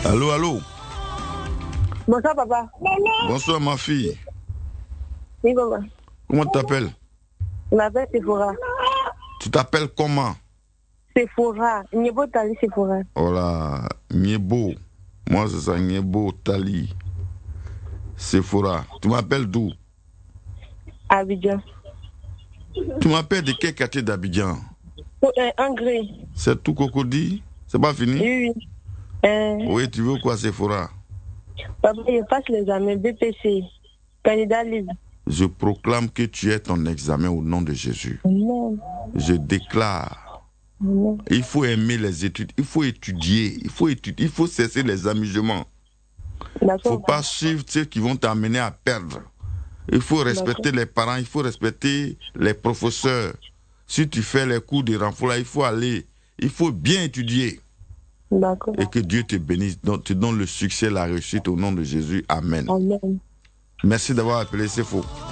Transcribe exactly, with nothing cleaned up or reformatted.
Allô, allô. Bonsoir, papa. Bonsoir, ma fille. Oui, papa. Comment tu t'appelles? Je m'appelle Sephora. Tu t'appelles comment? Sephora. Nyebo Tali Sephora. Voilà, Nyebo. Moi, c'est ça, Nyebo Tali Sephora. Tu m'appelles d'où? Abidjan. Tu m'appelles de quel quartier d'Abidjan? Oh, euh, Angré. C'est tout Cocody? C'est pas fini? Oui, oui. Euh, Oui, tu veux quoi, Sephora? papa, je passe l'examen B P C. Candidat libre. Je proclame que tu es ton examen au nom de Jésus. Non. Je déclare. Non. Il faut aimer les études. Il faut étudier. Il faut étudier. Il faut cesser les amusements. Il ne faut pas suivre ceux qui vont t'amener à perdre. Il faut respecter les parents. Il faut respecter les professeurs. Si tu fais les cours de renfort, il faut aller. Il faut bien étudier. D'accord. Et que Dieu te bénisse. Donc, te donne le succès, la réussite au nom de Jésus. Amen. Amen. Merci d'avoir appelé, c'est faux.